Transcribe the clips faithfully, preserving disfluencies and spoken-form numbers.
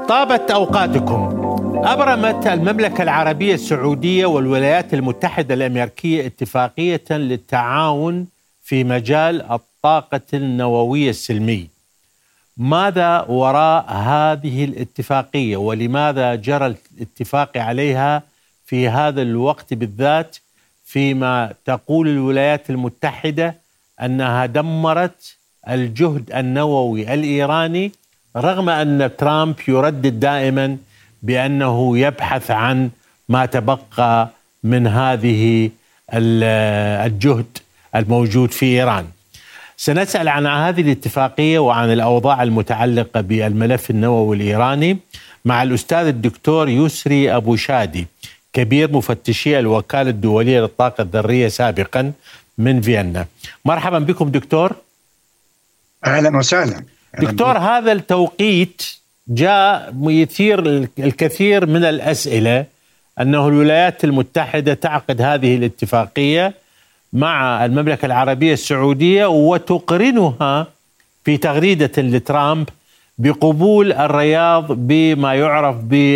طابت أوقاتكم. أبرمت المملكة العربية السعودية والولايات المتحدة الأمريكية اتفاقية للتعاون في مجال الطاقة النووية السلمي. ماذا وراء هذه الاتفاقية ولماذا جرى الاتفاق عليها في هذا الوقت بالذات، فيما تقول الولايات المتحدة أنها دمرت الجهد النووي الإيراني، رغم أن ترامب يردد دائما بأنه يبحث عن ما تبقى من هذه الجهد الموجود في إيران؟ سنسأل عن هذه الاتفاقية وعن الأوضاع المتعلقة بالملف النووي الإيراني مع الأستاذ الدكتور يسري أبو شادي، كبير مفتشي الوكالة الدولية للطاقة الذرية سابقا من فيينا. مرحبا بكم دكتور. أهلا وسهلا. دكتور، هذا التوقيت جاء يثير الكثير من الأسئلة، أنه الولايات المتحدة تعقد هذه الاتفاقية مع المملكة العربية السعودية وتقرنها في تغريدة لترامب بقبول الرياض بما يعرف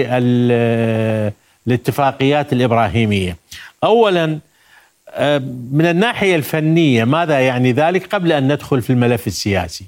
بالاتفاقيات الإبراهيمية. أولا، من الناحية الفنية ماذا يعني ذلك قبل أن ندخل في الملف السياسي؟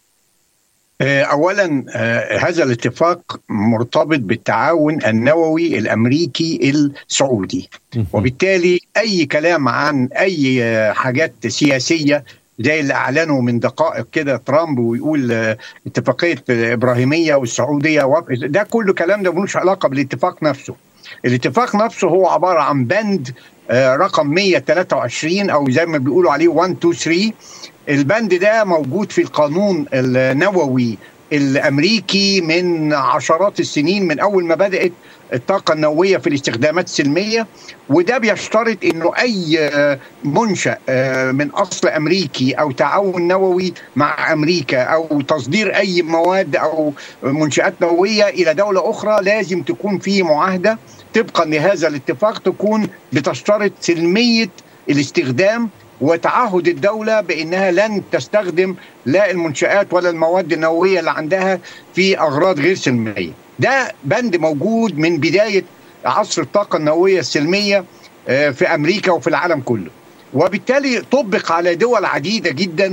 أولا، هذا الاتفاق مرتبط بالتعاون النووي الأمريكي السعودي، وبالتالي أي كلام عن أي حاجات سياسية زي اللي أعلنوا من دقائق كده ترامب ويقول اتفاقية إبراهيمية والسعودية، ده كله كلام ده ملوش علاقة بالاتفاق نفسه. الاتفاق نفسه هو عبارة عن بند رقم مئة وثلاثة وعشرين أو زي ما بيقولوا عليه واحد اتنين تلاتة. البند ده موجود في القانون النووي الأمريكي من عشرات السنين، من أول ما بدأت الطاقة النووية في الاستخدامات السلمية، وده بيشترط أنه أي منشأ من أصل أمريكي أو تعاون نووي مع أمريكا أو تصدير أي مواد أو منشآت نووية إلى دولة أخرى لازم تكون فيه معاهدة طبقا لهذا الاتفاق تكون بتشترط سلمية الاستخدام وتعهد الدولة بأنها لن تستخدم لا المنشآت ولا المواد النووية اللي عندها في أغراض غير سلمية. ده بند موجود من بداية عصر الطاقة النووية السلمية في أمريكا وفي العالم كله، وبالتالي طبق على دول عديدة جدا،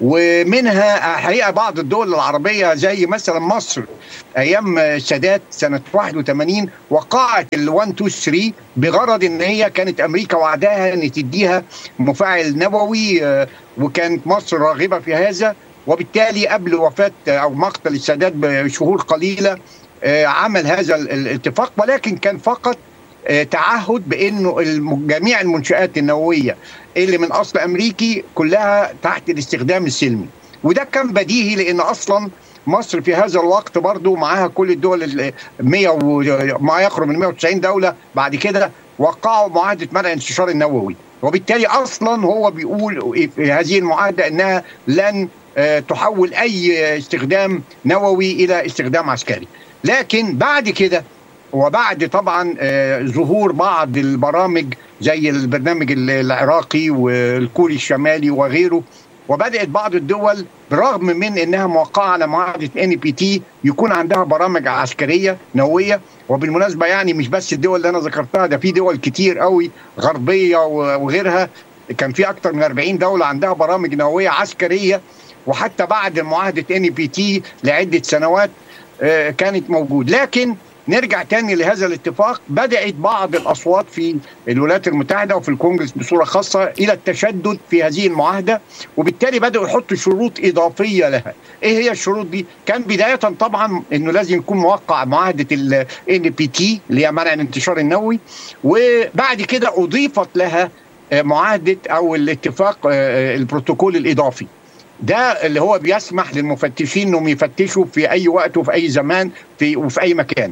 ومنها حقيقة بعض الدول العربية زي مثلا مصر أيام السادات سنة واحد وثمانين وقعت ال واحد اتنين تلاتة بغرض أن هي كانت أمريكا وعدها أن تديها مفاعل نووي، وكانت مصر راغبة في هذا، وبالتالي قبل وفاة أو مقتل السادات بشهور قليلة عمل هذا الاتفاق، ولكن كان فقط تعهد بأنه جميع المنشآت النووية اللي من أصل أمريكي كلها تحت الاستخدام السلمي. وده كان بديهي لأن أصلا مصر في هذا الوقت برضو معها كل الدول مئة وما يقرب من مئة وتسعين دولة بعد كده وقعوا معاهدة منع الانتشار النووي، وبالتالي أصلا هو بيقول في هذه المعاهدة أنها لن تحول أي استخدام نووي إلى استخدام عسكري. لكن بعد كده وبعد طبعا ظهور بعض البرامج زي البرنامج العراقي والكوري الشمالي وغيره، وبدأت بعض الدول برغم من انها موقعة على معاهدة إن بي تي يكون عندها برامج عسكرية نووية. وبالمناسبة يعني مش بس الدول اللي انا ذكرتها، ده في دول كتير قوي غربية وغيرها، كان في اكتر من أربعين دولة عندها برامج نووية عسكرية، وحتى بعد معاهدة إن بي تي لعدة سنوات كانت موجود. لكن نرجع تاني لهذا الاتفاق، بدأت بعض الأصوات في الولايات المتحدة وفي الكونجرس بصورة خاصة إلى التشدد في هذه المعاهدة، وبالتالي بدأوا يحطوا شروط إضافية لها. إيه هي الشروط دي؟ كان بداية طبعا إنه لازم يكون موقع معاهدة ال إن بي تي اللي هي منع الانتشار النووي، وبعد كده أضيفت لها معاهدة أو الاتفاق البروتوكول الإضافي، ده اللي هو بيسمح للمفتشين انهم يفتشوا في اي وقت وفي اي زمان في وفي اي مكان.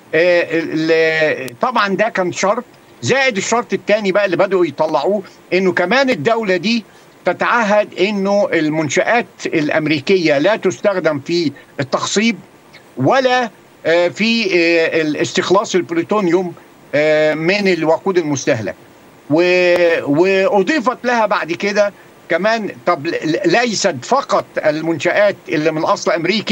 طبعا ده كان شرط، زائد الشرط الثاني بقى اللي بدأوا يطلعوه انه كمان الدولة دي تتعهد انه المنشآت الامريكية لا تستخدم في التخصيب ولا في الاستخلاص البلوتونيوم من الوقود المستهلك. واضيفت لها بعد كده كمان طب ليست فقط المنشآت اللي من أصل أمريكي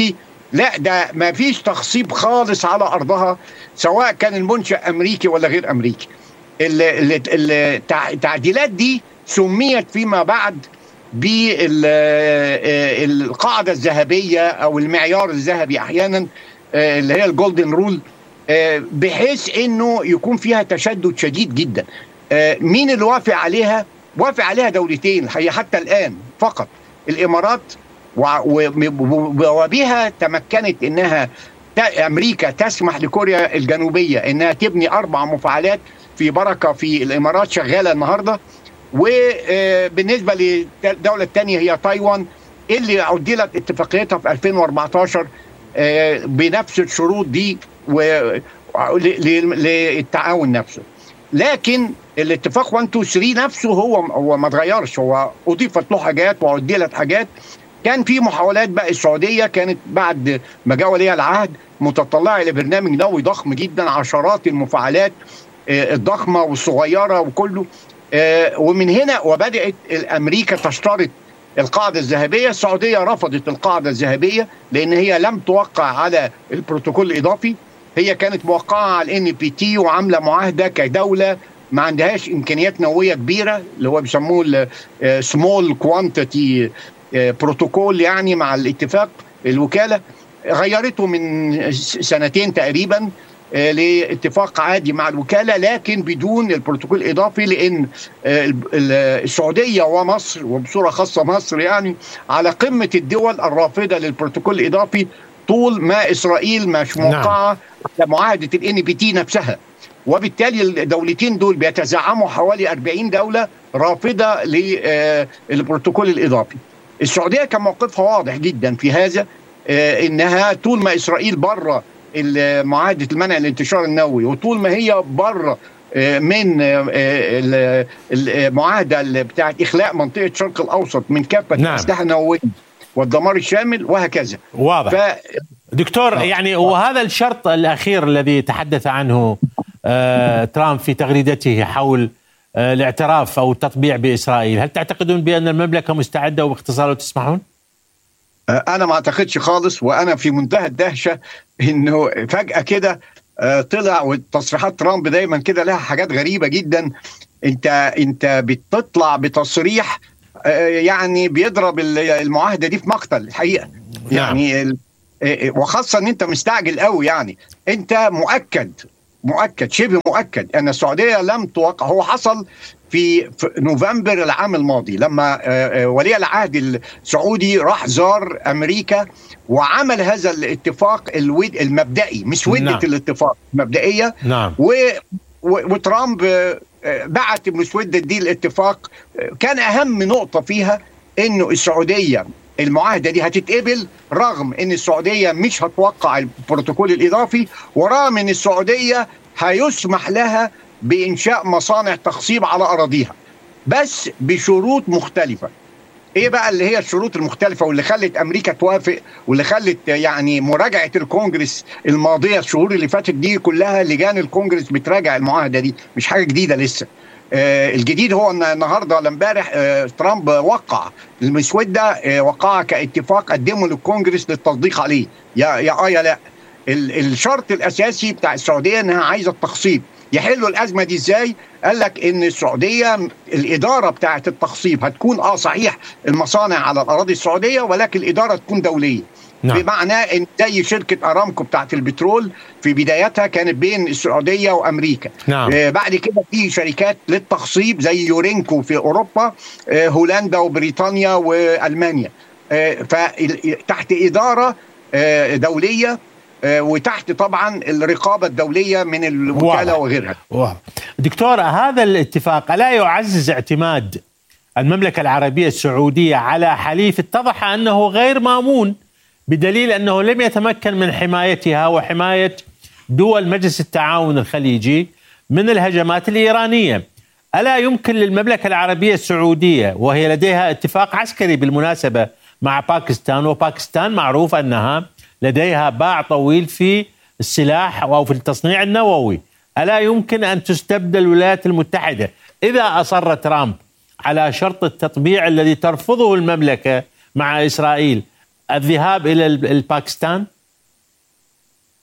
لا، ده ما فيش تخصيب خالص على أرضها، سواء كان المنشأ أمريكي ولا غير أمريكي. التعديلات دي سميت فيما بعد بالقاعدة الذهبية أو المعيار الذهبي أحيانا، اللي هي الجولدن رول، بحيث أنه يكون فيها تشدد شديد جدا. مين اللي وافق عليها؟ وافق عليها دولتين هي حتى الآن فقط، الإمارات، وبها تمكنت أنها أمريكا تسمح لكوريا الجنوبية أنها تبني أربع مفاعلات في بركة في الإمارات شغالة النهاردة. وبالنسبة للدولة الثانية هي تايوان، اللي عدلت اتفاقيتها في ألفين وأربعتاشر بنفس الشروط دي للتعاون نفسه. لكن الاتفاق واحد اتنين تلاتة نفسه هو هو ما اتغيرش، هو أضيفت له حاجات وعدلت حاجات. كان في محاولات بقى، السعودية كانت بعد ما جاء وليها العهد متطلعة إلى برنامج نووي ضخم جدا، عشرات المفاعلات الضخمة والصغيرة وكله. ومن هنا وبدأت أمريكا تشترط القاعدة الذهبية. السعودية رفضت القاعدة الذهبية لأن هي لم توقع على البروتوكول الإضافي، هي كانت موقعة على الان بي تي وعاملة معاهدة كدولة ما عندهاش إمكانيات نووية كبيرة، اللي هو بيسموه سمول كوانتيتي بروتوكول، يعني مع الاتفاق الوكالة. غيرته من سنتين تقريبا لاتفاق عادي مع الوكالة، لكن بدون البروتوكول الإضافي، لأن السعودية ومصر وبصورة خاصة مصر يعني على قمة الدول الرافضة للبروتوكول الإضافي، طول ما إسرائيل مش موقعة على معاهدة ال إن بي تي نفسها. وبالتالي الدولتين دول بيتزعموا حوالي أربعين دولة رافضة للبروتوكول الإضافي. السعودية كان موقفها واضح جدا في هذا، إنها طول ما إسرائيل بره معاهدة المنع الانتشار النووي، وطول ما هي بره من المعاهدة بتاعت إخلاء منطقة الشرق الأوسط من كافة نعم. الأسلحة النووية والدمار الشامل وهكذا. واضح. ف... دكتور آه. يعني وهذا الشرط الأخير الذي تحدث عنه آه ترامب في تغريدته حول آه الاعتراف أو التطبيع بإسرائيل، هل تعتقدون بأن المملكة مستعدة وباختصار تسمحون؟ أنا ما أعتقدش خالص، وأنا في منتهى الدهشة إنه فجأة كده طلع. وتصريحات ترامب دايما كده لها حاجات غريبة جدا. أنت أنت بتطلع بتصريح يعني بيضرب المعاهدة دي في مقتل الحقيقة. يعني وخاصة إن أنت مستعجل قوي، يعني أنت مؤكد مؤكد شبه مؤكد أن السعودية لم توقع. هو حصل في نوفمبر العام الماضي لما ولي العهد السعودي راح زار أمريكا وعمل هذا الاتفاق الود المبدئي، مش ودة نعم. الاتفاق مبدئية نعم. و... و... وترامب بعت مسودة دي الاتفاق. كان أهم نقطة فيها إنه السعودية المعاهدة دي هتتقبل رغم إن السعودية مش هتوقع البروتوكول الإضافي، ورغم إن السعودية هيسمح لها بإنشاء مصانع تخصيب على أراضيها، بس بشروط مختلفة. إيه بقى اللي هي الشروط المختلفة واللي خلت أمريكا توافق، واللي خلت يعني مراجعة الكونجرس الماضية الشهور اللي فاتت دي كلها لجان الكونجرس بتراجع المعاهدة دي، مش حاجة جديدة لسه. آه الجديد هو ان النهارده ولا امبارح آه ترامب وقع المسودة، آه وقعها كاتفاق قدمه للكونجرس للتصديق عليه، يا يا اه يا لا. الشرط الأساسي بتاع السعودية إنها عايزة التخصيب. يحلوا الأزمة دي إزاي؟ قال لك إن السعودية الإدارة بتاعة التخصيب هتكون آه صحيح المصانع على الأراضي السعودية، ولكن الإدارة تكون دولية. نعم. بمعنى إن زي شركة أرامكو بتاعة البترول في بدايتها كانت بين السعودية وأمريكا. نعم. آه بعد كده في شركات للتخصيب زي يورينكو في أوروبا، آه هولندا وبريطانيا وألمانيا، آه فتحت إدارة آه دولية، وتحت طبعا الرقابة الدولية من الوكالة وغيرها. واو. دكتور، هذا الاتفاق لا يعزز اعتماد المملكة العربية السعودية على حليف اتضح أنه غير مامون، بدليل أنه لم يتمكن من حمايتها وحماية دول مجلس التعاون الخليجي من الهجمات الإيرانية؟ ألا يمكن للمملكة العربية السعودية، وهي لديها اتفاق عسكري بالمناسبة مع باكستان، وباكستان معروف أنها لديها باع طويل في السلاح أو في التصنيع النووي، ألا يمكن أن تستبدل الولايات المتحدة إذا أصر ترامب على شرط التطبيع الذي ترفضه المملكة مع إسرائيل الذهاب إلى الباكستان؟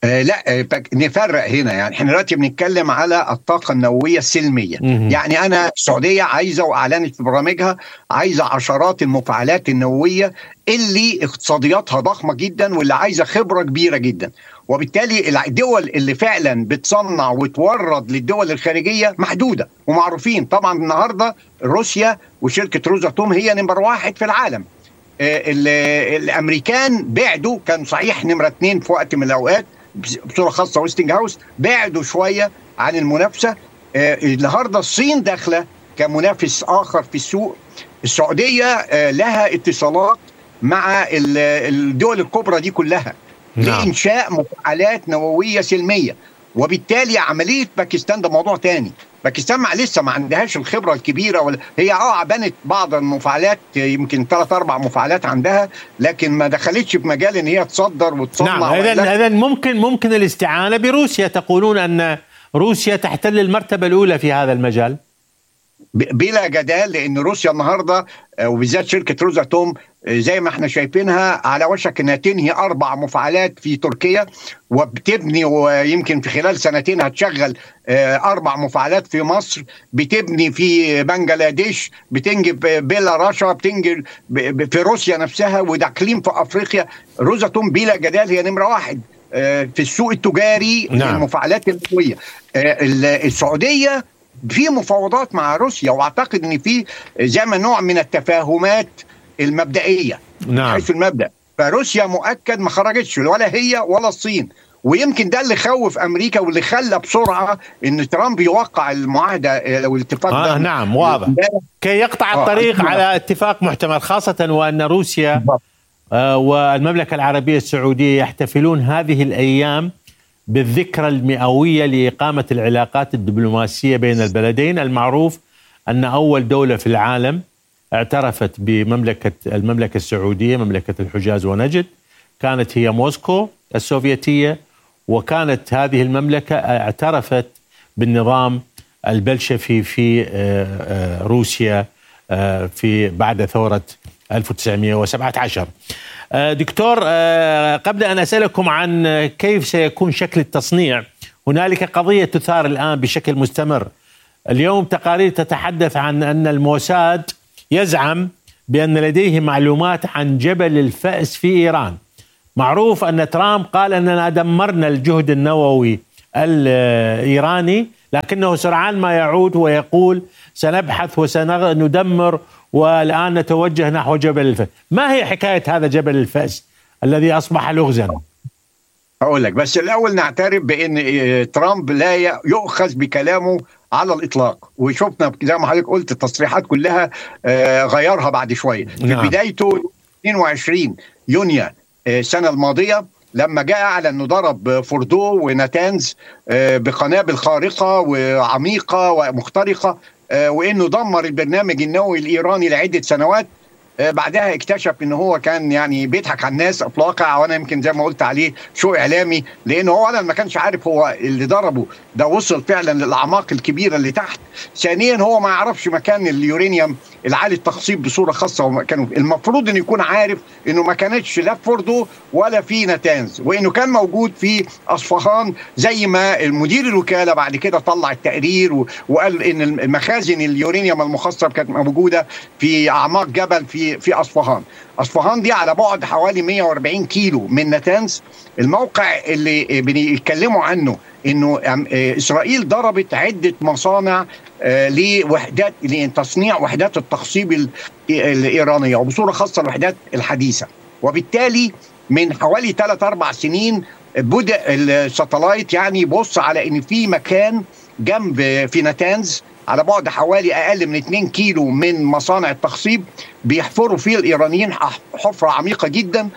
آه لا آه نفرق هنا. يعني احنا دلوقتي بنتكلم على الطاقة النووية السلمية. مم. يعني أنا السعودية عايزة وأعلنت في برامجها عايزة عشرات المفاعلات النووية اللي اقتصادياتها ضخمة جدا واللي عايزة خبرة كبيرة جدا. وبالتالي الدول اللي فعلا بتصنع وتورد للدول الخارجية محدودة ومعروفين. طبعا النهاردة روسيا وشركة روزاتوم هي نمبر واحد في العالم. الامريكان بعدوا، كان صحيح نمره اثنين في وقت من الاوقات بصوره خاصه ويستنج هاوس، بعدوا شويه عن المنافسه. النهارده الصين داخله كمنافس اخر في السوق. السعوديه لها اتصالات مع الدول الكبرى دي كلها لانشاء مفاعلات نوويه سلميه. وبالتالي عمليه باكستان ده موضوع تاني. باكستان مع لسه ما عندهاش الخبره الكبيره، ولا هي اه بنت بعض المفاعلات، يمكن ثلاث اربع مفاعلات عندها، لكن ما دخلتش في مجال ان هي تصدر وتصنع. نعم. اذا اذا ممكن ممكن الاستعانه بروسيا. تقولون ان روسيا تحتل المرتبه الاولى في هذا المجال بلا جدال، لان روسيا النهارده وبالذات شركه روزاتوم زي ما احنا شايفينها على وشك انها تنهي اربع مفاعلات في تركيا، وبتبني ويمكن في خلال سنتين هتشغل اربع مفاعلات في مصر، بتبني في بنجلاديش، بتنجب بيلاروسيا، بتنجب في روسيا نفسها، وداخلين في افريقيا. روزاتوم بلا جدال هي نمره واحد في السوق التجاري. نعم. المفاعلات النوويه. السعوديه في مفاوضات مع روسيا، واعتقد ان في زي ما نوع من التفاهمات المبدئيه. نعم. حيث المبدا فروسيا مؤكد ما خرجتش ولا هي ولا الصين. ويمكن ده اللي خوف امريكا واللي خلى بسرعه ان ترامب يوقع المعاهده او الاتفاق آه ده. نعم واضح، كي يقطع آه الطريق آه على اتفاق محتمل، خاصه وان روسيا آه والمملكه العربيه السعوديه يحتفلون هذه الايام بالذكرى المئوية لإقامة العلاقات الدبلوماسية بين البلدين. المعروف أن أول دولة في العالم اعترفت بمملكة المملكة السعودية، مملكة الحجاز ونجد، كانت هي موسكو السوفيتية، وكانت هذه المملكة اعترفت بالنظام البلشفي في روسيا في بعد ثورة ألف وتسعمئة وسبعة عشر. دكتور، قبل أن أسألكم عن كيف سيكون شكل التصنيع، هنالك قضية تثار الآن بشكل مستمر. اليوم تقارير تتحدث عن أن الموساد يزعم بأن لديه معلومات عن جبل الفأس في إيران. معروف أن ترامب قال أننا دمرنا الجهد النووي الإيراني، لكنه سرعان ما يعود ويقول سنبحث وسندمر، والآن نتوجه نحو جبل الفأس. ما هي حكاية هذا جبل الفأس الذي أصبح لغزا؟ أقول لك، بس الأول نعترف بأن ترامب لا يؤخذ بكلامه على الإطلاق، وشفنا زي ما حضرتك قلت التصريحات كلها غيرها بعد شوية. نعم. في بدايته اثنين وعشرين يونيو السنة الماضية لما جاء أعلن أنه ضرب فوردو وناتانز بقنابل خارقة وعميقة ومخترقة، وانه دمر البرنامج النووي الايراني لعده سنوات. بعدها اكتشف ان هو كان يعني بيضحك على الناس في الواقع، وانا يمكن زي ما قلت عليه شو اعلامي، لانه هو اولا ما كانش عارف هو اللي ضربه ده وصل فعلا للاعماق الكبيره اللي تحت. ثانيا هو ما يعرفش مكان اليورانيوم العالي التخصيب بصوره خاصه، وكانوا المفروض انه يكون عارف انه ما كانتش لا في فوردو ولا في ناتانز، وانه كان موجود في اصفهان، زي ما المدير الوكاله بعد كده طلع التقرير وقال ان المخازن اليورانيوم المخصب كانت موجوده في اعماق جبل في في اصفهان. اصفهان دي على بعد حوالي مئة وأربعين كيلو من ناتانز. الموقع اللي بيتكلموا عنه انه اسرائيل ضربت عده مصانع لوحدات لتصنيع وحدات التخصيب الايرانيه، وبصوره خاصه الوحدات الحديثه. وبالتالي من حوالي ثلاث اربع سنين بدا الساتلايت يعني يبص على ان في مكان جنب في ناتانز على بعد حوالي اقل من اثنين كيلو من مصانع التخصيب، بيحفروا فيه الايرانيين حفره عميقه جدا،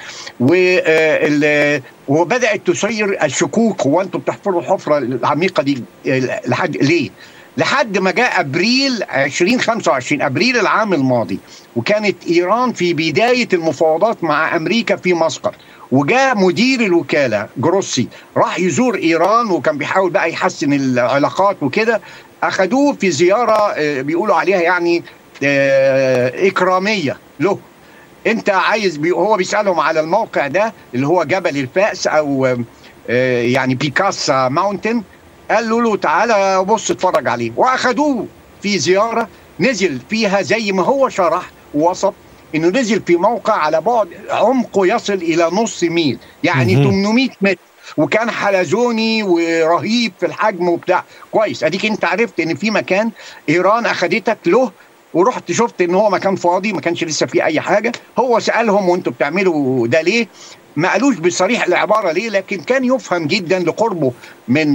وبدات تثير الشكوك، هو انتم بتحفروا الحفره العميقه دي لحد ليه؟ لحد ما جاء ابريل ألفين وخمسة وعشرين، ابريل العام الماضي، وكانت ايران في بدايه المفاوضات مع امريكا في مسقط، وجاء مدير الوكاله جروسي راح يزور ايران، وكان بيحاول بقى يحسن العلاقات وكده. اخذوه في زياره بيقولوا عليها يعني اكراميه له. انت عايز بي هو بيسالهم على الموقع ده اللي هو جبل الفأس او يعني بيكاسا ماونتن، قالوا له تعالى بص اتفرج عليه، واخدوه في زياره نزل فيها زي ما هو شرح ووصف انه نزل في موقع على بعد عمقه يصل الى نص ميل، يعني ثمانمائة متر، وكان حلزوني ورهيب في الحجم وبتاع. كويس، اديك انت عرفت ان في مكان ايران اخدتك له، ورحت شفت ان هو مكان فاضي ما كانش لسه فيه اي حاجه. هو سالهم وانتوا بتعملوا ده ليه؟ ما قالوش بصريح العباره ليه، لكن كان يفهم جدا لقربه من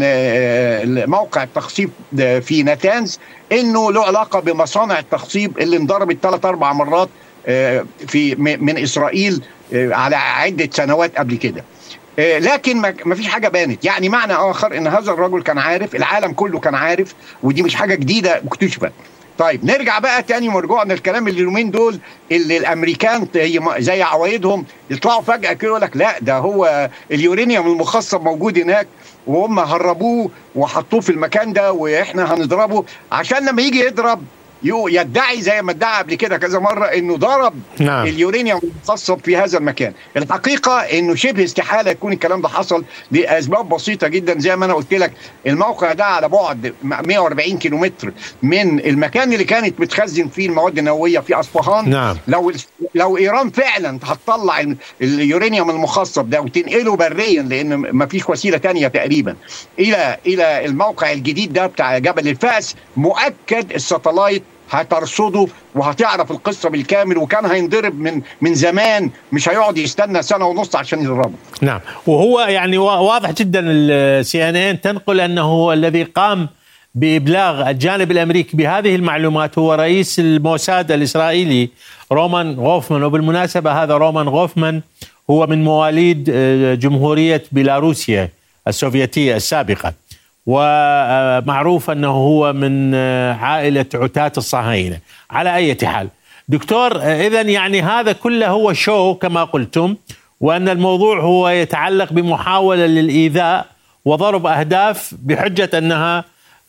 موقع التخصيب في ناتانز انه له علاقه بمصانع التخصيب اللي انضربت ثلاث اربع مرات في من اسرائيل على عده سنوات قبل كده. لكن ما فيش حاجه بانت، يعني معنى اخر ان هذا الرجل كان عارف، العالم كله كان عارف، ودي مش حاجه جديده اكتشفت. طيب نرجع بقى تاني ورجوعنا الكلام اللي اليومين دول اللي الامريكان زي عوايدهم يطلعوا فجاه كده يقول لك لا ده هو اليورانيوم المخصب موجود هناك وهم هربوه وحطوه في المكان ده واحنا هنضربه، عشان لما يجي يضرب يدعي زي ما ادعى قبل كده كذا مره انه ضرب نعم. اليورانيوم المخصب في هذا المكان. الحقيقه انه شبه استحاله يكون الكلام ده حصل لاسباب بسيطه جدا، زي ما انا قلت لك الموقع ده على بعد مئة وأربعين كيلومتر من المكان اللي كانت بتخزن فيه المواد النوويه في اصفهان. نعم. لو لو ايران فعلا هتطلع اليورانيوم المخصب ده وتنقله بريا، لان ما فيش وسيله ثانيه تقريبا، الى الى الموقع الجديد ده بتاع جبل الفاس، مؤكد الساتلايت هترصده وهتعرف القصه بالكامل، وكان هينضرب من من زمان، مش هيقعد يستنى سنه ونص عشان يضربه. نعم، وهو يعني واضح جدا السي ان ان تنقل انه هو الذي قام بابلاغ الجانب الامريكي بهذه المعلومات هو رئيس الموساد الاسرائيلي رومان غوفمان. وبالمناسبه هذا رومان غوفمان هو من مواليد جمهوريه بيلاروسيا السوفيتيه السابقه، ومعروف أنه هو من عائلة عتاة الصهاينة. على أي حال دكتور، إذن يعني هذا كله هو شو كما قلتم، وأن الموضوع هو يتعلق بمحاولة للإيذاء وضرب أهداف بحجة أنها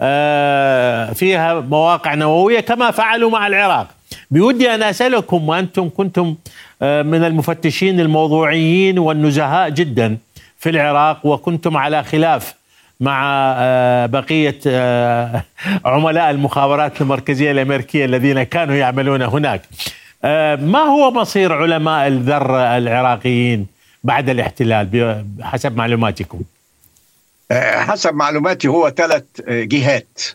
فيها مواقع نووية كما فعلوا مع العراق. بودي أن أسألكم، وأنتم كنتم من المفتشين الموضوعيين والنزهاء جدا في العراق، وكنتم على خلاف مع بقية عملاء المخابرات المركزية الأمريكية الذين كانوا يعملون هناك، ما هو مصير علماء الذرة العراقيين بعد الاحتلال بحسب معلوماتكم؟ حسب معلوماتي هو ثلاث جهات.